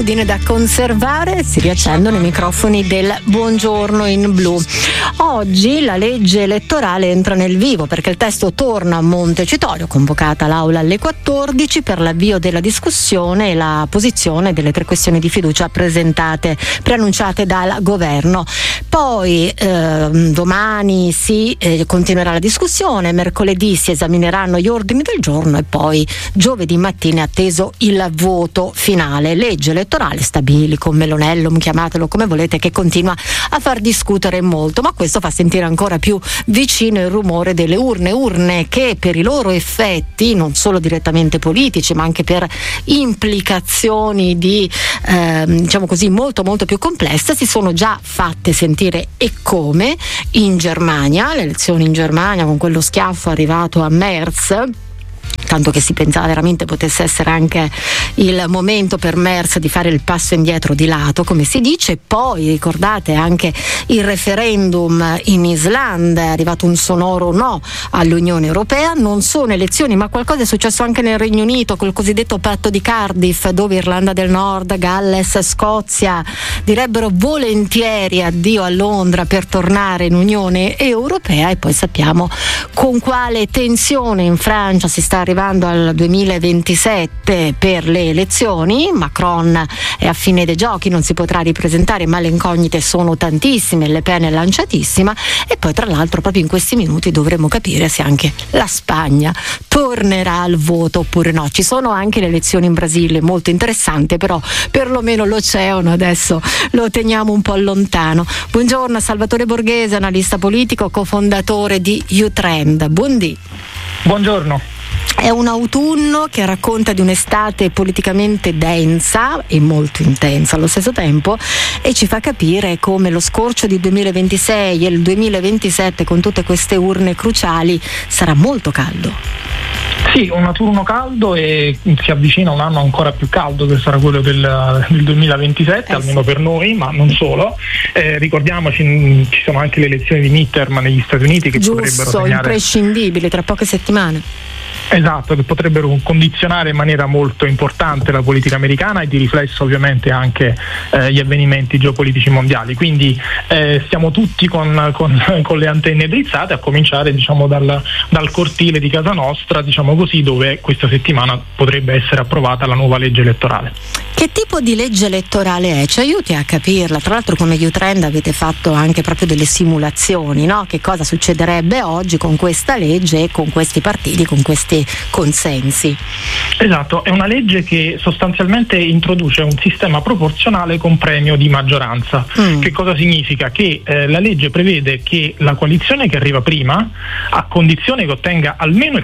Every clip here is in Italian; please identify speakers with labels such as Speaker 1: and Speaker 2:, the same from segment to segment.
Speaker 1: abitudine da conservare. Si riaccendono i microfoni del Buongiorno in Blu. Oggi la legge elettorale entra nel vivo perché il testo torna a Montecitorio, convocata l'Aula alle 14 per l'avvio della discussione e la posizione delle 3 questioni di fiducia preannunciate dal governo. Poi domani si continuerà la discussione, mercoledì si esamineranno gli ordini del giorno e poi giovedì mattina è atteso il voto finale. Legge elettorale stabilico, melonellum, chiamatelo come volete, che continua a far discutere molto, ma questo fa sentire ancora più vicino il rumore delle urne che per i loro effetti, non solo direttamente politici ma anche per implicazioni di diciamo così molto molto più complesse, si sono già fatte sentire. E come? In Germania, le elezioni in Germania, con quello schiaffo arrivato a Merz, tanto che si pensava veramente potesse essere anche il momento per Merz di fare il passo indietro di lato, come si dice. Poi ricordate anche il referendum in Islanda, è arrivato un sonoro no all'Unione Europea. Non sono elezioni, ma qualcosa è successo anche nel Regno Unito col cosiddetto patto di Cardiff, dove Irlanda del Nord, Galles, Scozia direbbero volentieri addio a Londra per tornare in Unione Europea. E poi sappiamo con quale tensione in Francia si sta arrivando al 2027 per le elezioni. Macron è a fine dei giochi, non si potrà ripresentare, ma le incognite sono tantissime, Le Pen è lanciatissima. E poi tra l'altro proprio in questi minuti dovremo capire se anche la Spagna tornerà al voto oppure no. Ci sono anche le elezioni in Brasile, molto interessante, però perlomeno l'oceano adesso lo teniamo un po' lontano. Buongiorno a Salvatore Borghese, analista politico, cofondatore di Utrend. Buondì.
Speaker 2: Buongiorno.
Speaker 1: È un autunno che racconta di un'estate politicamente densa e molto intensa allo stesso tempo, e ci fa capire come lo scorcio di 2026 e il 2027, con tutte queste urne cruciali, sarà molto caldo.
Speaker 2: Sì, un autunno caldo, e si avvicina un anno ancora più caldo, che sarà quello del 2027, almeno per noi, ma non solo. Ricordiamoci, ci sono anche le elezioni di midterm negli Stati Uniti che potrebbero segnare,
Speaker 1: imprescindibili, tra poche settimane.
Speaker 2: Esatto, che potrebbero condizionare in maniera molto importante la politica americana e di riflesso ovviamente anche gli avvenimenti geopolitici mondiali. Quindi stiamo tutti con le antenne drizzate, a cominciare diciamo dal cortile di casa nostra, diciamo così, dove questa settimana potrebbe essere approvata la nuova legge elettorale.
Speaker 1: Che tipo di legge elettorale è? Ci aiuti a capirla? Tra l'altro come Utrend avete fatto anche proprio delle simulazioni, no? Che cosa succederebbe oggi con questa legge e con questi partiti, con questi consensi?
Speaker 2: Esatto, è una legge che sostanzialmente introduce un sistema proporzionale con premio di maggioranza. Che cosa significa? Che la legge prevede che la coalizione che arriva prima, a condizione che ottenga almeno il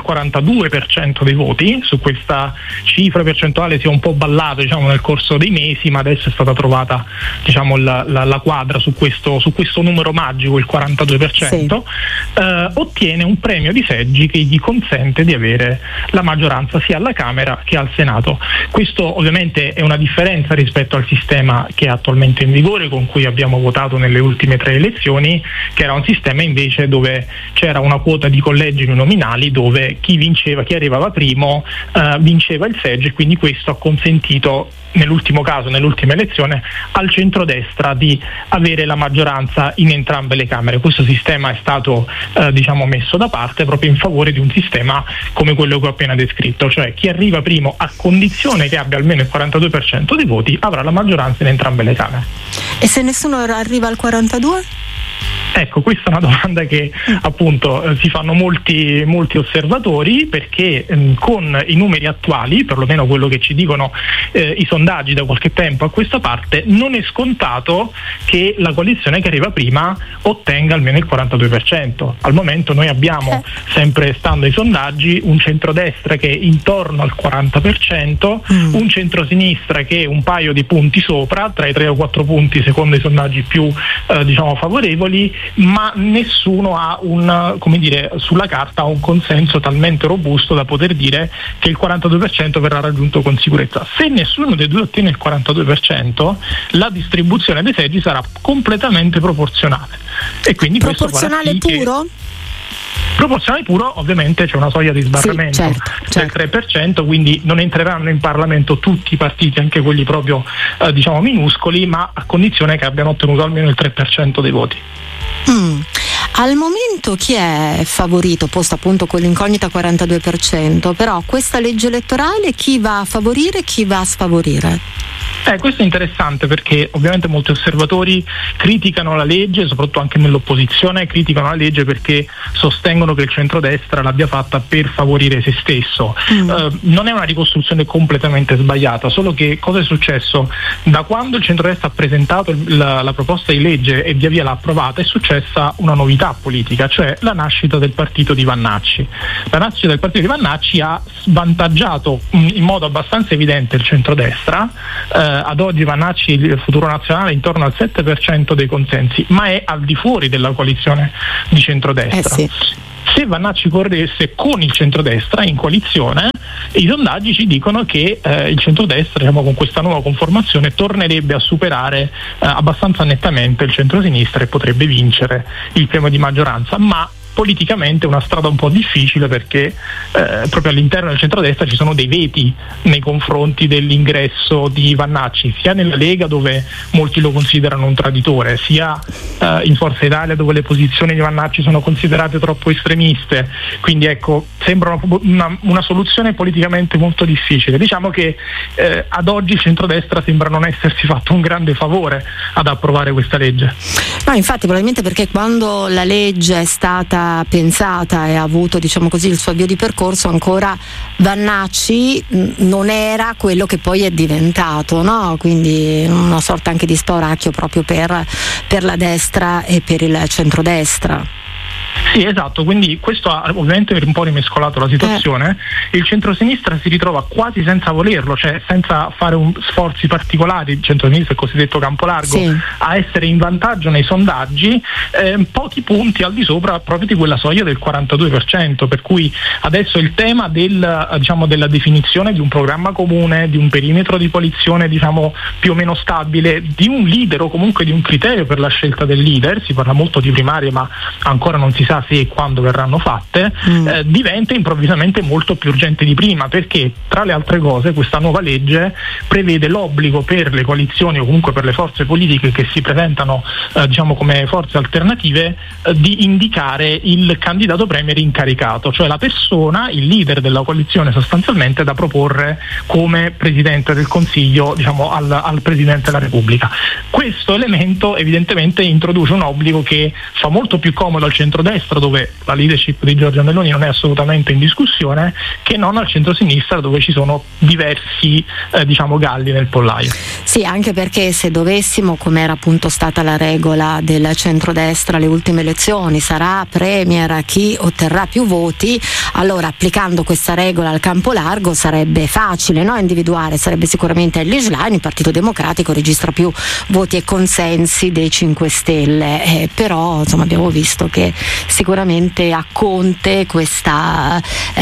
Speaker 2: 42% dei voti, su questa cifra percentuale si è un po' ballato diciamo nel corso dei mesi, ma adesso è stata trovata diciamo la quadra su questo numero magico, il 42%, ottiene un premio di seggi che gli consente di avere la maggioranza sia alla Camera che al Senato. Questo ovviamente è una differenza rispetto al sistema che è attualmente in vigore, con cui abbiamo votato nelle ultime 3 elezioni, che era un sistema invece dove c'era una quota di collegi uninominali, dove chi arrivava primo vinceva il seggio, e quindi questo ha consentito nell'ultima elezione, al centrodestra di avere la maggioranza in entrambe le Camere. Questo sistema è stato messo da parte proprio in favore di un sistema come quello che ho appena descritto, cioè chi arriva primo, a condizione che abbia almeno il 42% dei voti, avrà la maggioranza in entrambe le Camere.
Speaker 1: E se nessuno arriva al 42%?
Speaker 2: Ecco, questa è una domanda che appunto si fanno molti osservatori, perché con i numeri attuali, perlomeno quello che ci dicono i sondaggi da qualche tempo a questa parte, non è scontato che la coalizione che arriva prima ottenga almeno il 42%. Al momento noi abbiamo, sempre stando ai sondaggi, un centrodestra che è intorno al 40%, un centrosinistra che è un paio di punti sopra, tra i 3 o 4 punti secondo i sondaggi più favorevoli, ma nessuno ha sulla carta un consenso talmente robusto da poter dire che il 42% verrà raggiunto con sicurezza. Se nessuno dei due ottiene il 42%, la distribuzione dei seggi sarà completamente proporzionale, e quindi
Speaker 1: proporzionale
Speaker 2: questo farà sì
Speaker 1: puro?
Speaker 2: Proporzionale puro, ovviamente c'è una soglia di sbarramento del 3%, quindi non entreranno in Parlamento tutti i partiti, anche quelli proprio minuscoli, ma a condizione che abbiano ottenuto almeno il 3% dei voti.
Speaker 1: Al momento chi è favorito, posto appunto con l'incognita 42%, però questa legge elettorale chi va a favorire e chi va a sfavorire?
Speaker 2: Questo è interessante perché ovviamente molti osservatori criticano la legge, soprattutto anche nell'opposizione, criticano la legge perché sostengono che il centrodestra l'abbia fatta per favorire se stesso. Non è una ricostruzione completamente sbagliata, solo che cosa è successo? Da quando il centrodestra ha presentato la proposta di legge e via via l'ha approvata, è successa una novità politica, cioè la nascita del partito di Vannacci. La nascita del partito di Vannacci ha svantaggiato in modo abbastanza evidente il centrodestra. Ad oggi Vannacci, il Futuro Nazionale, è intorno al 7% dei consensi, ma è al di fuori della coalizione di centrodestra. Se Vannacci corresse con il centrodestra in coalizione, i sondaggi ci dicono che il centrodestra, con questa nuova conformazione, tornerebbe a superare abbastanza nettamente il centrosinistra e potrebbe vincere il premio di maggioranza, ma politicamente è una strada un po' difficile perché proprio all'interno del centrodestra ci sono dei veti nei confronti dell'ingresso di Vannacci, sia nella Lega, dove molti lo considerano un traditore, sia in Forza Italia, dove le posizioni di Vannacci sono considerate troppo estremiste. Quindi ecco, sembra una soluzione politicamente molto difficile. Diciamo che ad oggi il centrodestra sembra non essersi fatto un grande favore ad approvare questa legge.
Speaker 1: No, infatti, probabilmente perché quando la legge è stata pensata e ha avuto, diciamo così, il suo avvio di percorso, ancora Vannacci non era quello che poi è diventato, no? Quindi una sorta anche di spauracchio proprio per la destra e per il centrodestra.
Speaker 2: Sì, esatto, quindi questo ha ovviamente un po' rimescolato la situazione. Il centrosinistra si ritrova quasi senza volerlo, cioè senza fare sforzi particolari, il centrosinistra, il cosiddetto campo largo, a essere in vantaggio nei sondaggi, pochi punti al di sopra proprio di quella soglia del 42%, per cui adesso il tema della definizione di un programma comune, di un perimetro di coalizione più o meno stabile, di un leader o comunque di un criterio per la scelta del leader, si parla molto di primarie ma ancora non si sa se e quando verranno fatte, diventa improvvisamente molto più urgente di prima, perché tra le altre cose questa nuova legge prevede l'obbligo per le coalizioni o comunque per le forze politiche che si presentano come forze alternative di indicare il candidato premier incaricato, cioè la persona, il leader della coalizione sostanzialmente, da proporre come Presidente del Consiglio al Presidente della Repubblica. Questo elemento evidentemente introduce un obbligo che fa molto più comodo al centrodestra, dove la leadership di Giorgia Meloni non è assolutamente in discussione, che non al centrosinistra, dove ci sono diversi galli nel pollaio.
Speaker 1: Sì, anche perché se dovessimo, come era appunto stata la regola del centrodestra alle ultime elezioni, sarà premier chi otterrà più voti, allora applicando questa regola al campo largo sarebbe facile, no? Individuare, sarebbe sicuramente Elly Schlein, il Partito Democratico registra più voti e consensi dei 5 Stelle, però abbiamo visto che sicuramente a Conte questo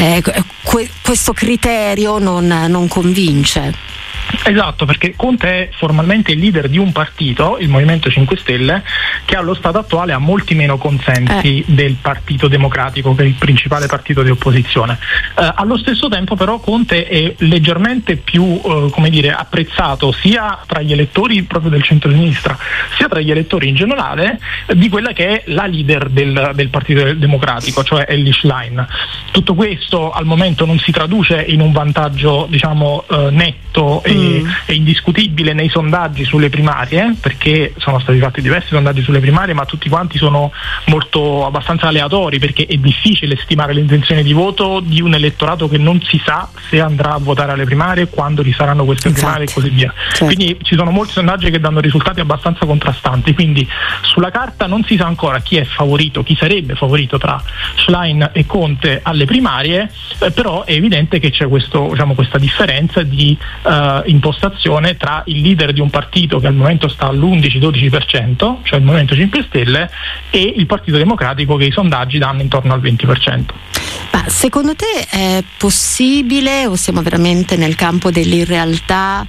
Speaker 1: criterio non convince.
Speaker 2: Esatto, perché Conte è formalmente il leader di un partito, il Movimento 5 Stelle, che allo stato attuale ha molti meno consensi del Partito Democratico, che è il principale partito di opposizione. Allo stesso tempo però Conte è leggermente più apprezzato sia tra gli elettori proprio del centro-sinistra, sia tra gli elettori in generale di quella che è la leader del Partito Democratico, cioè Elly Schlein. Tutto questo al momento non si traduce in un vantaggio netto e indiscutibile nei sondaggi sulle primarie, perché sono stati fatti diversi sondaggi sulle primarie, ma tutti quanti sono abbastanza aleatori, perché è difficile stimare l'intenzione di voto di un elettorato che non si sa se andrà a votare alle primarie, quando ci saranno queste primarie e così via. Certo. Quindi ci sono molti sondaggi che danno risultati abbastanza contrastanti, quindi sulla carta non si sa ancora chi è favorito, chi sarebbe favorito tra Schlein e Conte alle primarie, però è evidente che c'è questa differenza di impostazione tra il leader di un partito che al momento sta all'11-12%, cioè il Movimento 5 Stelle, e il Partito Democratico che i sondaggi danno intorno al 20%.
Speaker 1: Ma secondo te è possibile, o siamo veramente nel campo dell'irrealtà,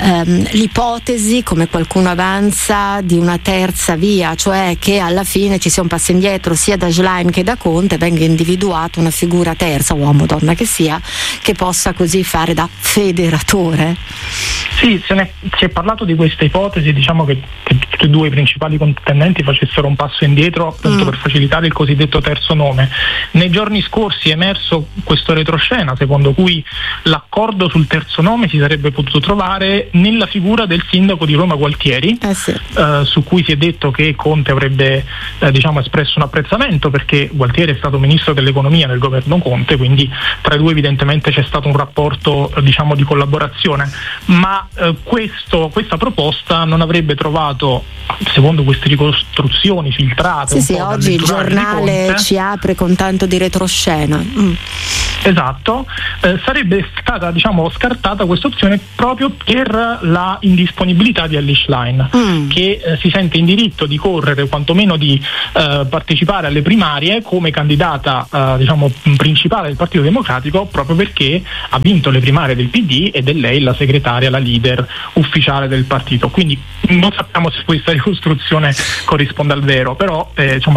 Speaker 1: l'ipotesi, come qualcuno avanza, di una terza via, cioè che alla fine ci sia un passo indietro sia da Schlein che da Conte, venga individuata una figura terza, uomo o donna che sia, che possa così fare da federatore?
Speaker 2: Sì, si è parlato di questa ipotesi, diciamo che tutti e due i principali contendenti facessero un passo indietro appunto per facilitare il cosiddetto terzo nome. Nei giorni scorsi è emerso questo retroscena secondo cui l'accordo sul terzo nome si sarebbe potuto trovare nella figura del sindaco di Roma Gualtieri, su cui si è detto che Conte avrebbe espresso un apprezzamento, perché Gualtieri è stato ministro dell'economia nel governo Conte, quindi tra i due evidentemente c'è stato un rapporto di collaborazione, ma questa proposta non avrebbe trovato, secondo queste ricostruzioni filtrate.
Speaker 1: Sì, oggi il giornale ci apre con tanto di retroscena.
Speaker 2: Esatto, sarebbe stata scartata questa opzione proprio per la indisponibilità di Elly Schlein, che si sente in diritto di correre, quantomeno di partecipare alle primarie come candidata principale del Partito Democratico, proprio perché ha vinto le primarie del PD ed è lei la segretaria, la leader ufficiale del partito. Quindi non sappiamo se questa ricostruzione corrisponde al vero, però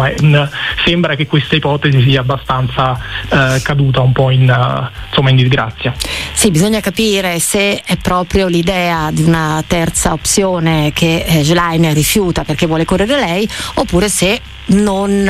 Speaker 2: sembra che questa ipotesi sia abbastanza caduta un po' in disgrazia.
Speaker 1: Sì, bisogna capire se è proprio l'idea di una terza opzione che Schlein rifiuta perché vuole correre lei, oppure se non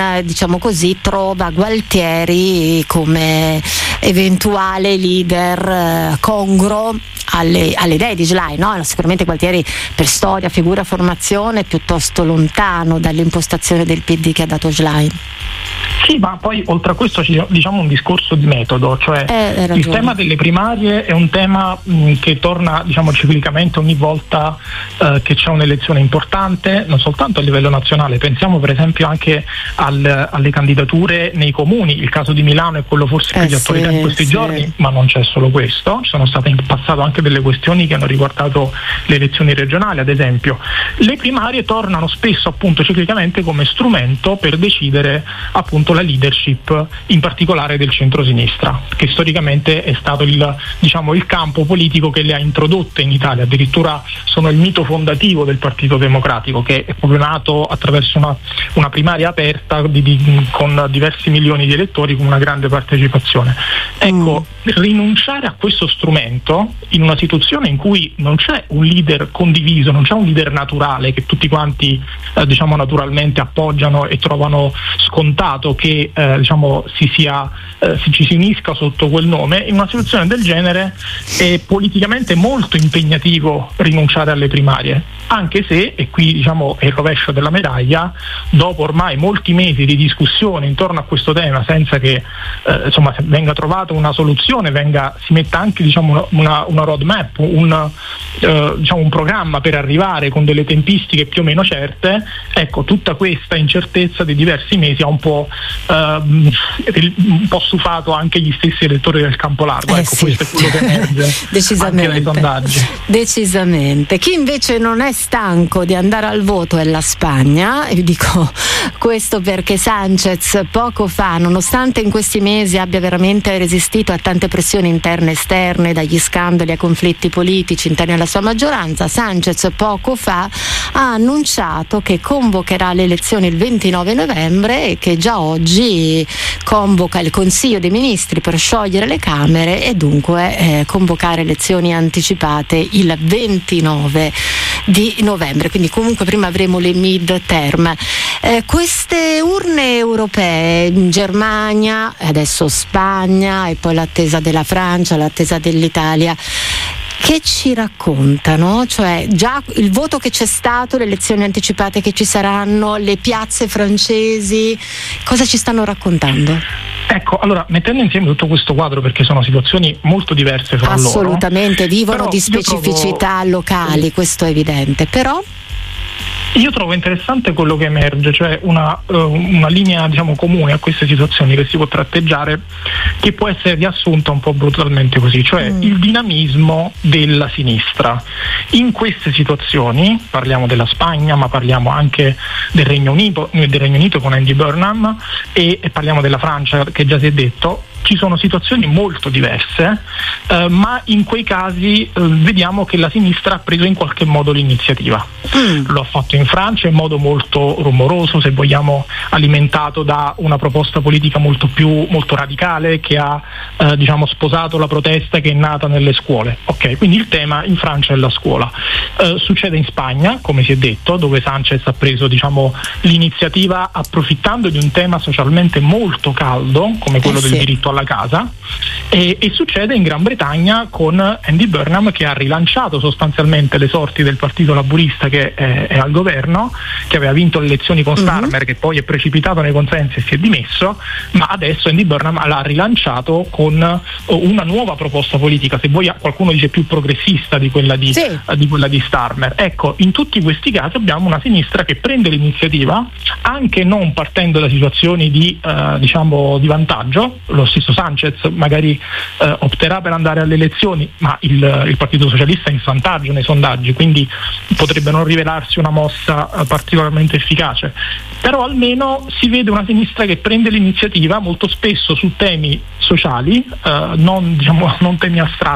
Speaker 1: trova Gualtieri come eventuale leader congruo alle idee di Schlein, no? Sicuramente Gualtieri per storia, figura, formazione è piuttosto lontano dall'impostazione del PD che ha dato Schlein.
Speaker 2: Sì, ma poi oltre a questo c'è un discorso di metodo, cioè il tema delle primarie è un tema che torna ciclicamente ogni volta che c'è un'elezione importante, non soltanto a livello nazionale. Pensiamo per esempio anche alle candidature nei comuni. Il caso di Milano è quello forse più di attualità in questi giorni, ma non c'è solo questo, ci sono state in passato anche delle questioni che hanno riguardato le elezioni regionali. Ad esempio le primarie tornano spesso appunto ciclicamente come strumento per decidere appunto la leadership, in particolare del centro-sinistra, che storicamente è stato il campo politico che le ha introdotte in Italia. Addirittura sono il mito fondativo del Partito Democratico, che è proprio nato attraverso una primaria aperta con diversi milioni di elettori, con una grande partecipazione. Ecco, rinunciare a questo strumento in una situazione in cui non c'è un leader condiviso, non c'è un leader naturale che tutti quanti naturalmente appoggiano e trovano scontato che ci si unisca sotto quel nome, in una situazione del genere è politicamente molto impegnativo rinunciare alle primarie, anche se, e qui è il rovescio della medaglia, dopo ormai molti mesi di discussione intorno a questo tema senza che venga trovata una soluzione, si metta anche una roadmap, un programma per arrivare con delle tempistiche più o meno certe. Ecco, tutta questa incertezza di diversi mesi ha un po' stufato anche gli stessi elettori del campo largo. Questo è quello che emerge anche dai sondaggi.
Speaker 1: Decisamente. Chi invece non è stanco di andare al voto è la Spagna, e dico questo perché Sánchez poco fa, nonostante in questi mesi abbia veramente resistito a tante pressioni interne e esterne, dagli scandali a conflitti politici interni alla sua maggioranza, Sánchez poco fa ha annunciato che convocherà le elezioni il 29 novembre e che già oggi convoca il Consiglio dei Ministri per sciogliere le Camere e dunque convocare elezioni anticipate il 29 di novembre, quindi comunque prima avremo le mid-term. Queste urne europee in Germania, adesso Spagna e poi l'attesa della Francia, l'attesa dell'Italia, che ci raccontano? Cioè già il voto che c'è stato, le elezioni anticipate che ci saranno, le piazze francesi, cosa ci stanno raccontando?
Speaker 2: Ecco, allora, mettendo insieme tutto questo quadro, perché sono situazioni molto diverse fra loro.
Speaker 1: Assolutamente, vivono di specificità locali, questo è evidente, però
Speaker 2: Io trovo interessante quello che emerge, cioè una linea, diciamo, comune a queste situazioni che si può tratteggiare, che può essere riassunta un po' brutalmente così, cioè il dinamismo della sinistra. In queste situazioni, parliamo della Spagna, ma parliamo anche del Regno Unito con Andy Burnham e parliamo della Francia, che già si è detto. Ci sono situazioni molto diverse, ma in quei casi vediamo che la sinistra ha preso in qualche modo l'iniziativa. Lo ha fatto in Francia in modo molto rumoroso, se vogliamo, alimentato da una proposta politica molto radicale, che ha diciamo sposato la protesta che è nata nelle scuole. Ok, quindi il tema in Francia è la scuola. Succede in Spagna, come si è detto, dove Sánchez ha preso, diciamo, l'iniziativa approfittando di un tema socialmente molto caldo come quello del diritto alla casa, e succede in Gran Bretagna con Andy Burnham, che ha rilanciato sostanzialmente le sorti del partito laburista che è al governo, che aveva vinto le elezioni con Starmer, che poi è precipitato nei consensi e si è dimesso, ma adesso Andy Burnham l'ha rilanciato con una nuova proposta politica, se vuoi qualcuno dice più progressista di quella di Starmer. Ecco, in tutti questi casi abbiamo una sinistra che prende l'iniziativa, anche non partendo da situazioni di vantaggio. Lo stesso Sánchez magari opterà per andare alle elezioni, ma il Partito Socialista è in svantaggio nei sondaggi, quindi potrebbe non rivelarsi una mossa particolarmente efficace. Però almeno si vede una sinistra che prende l'iniziativa molto spesso su temi sociali, non temi astratti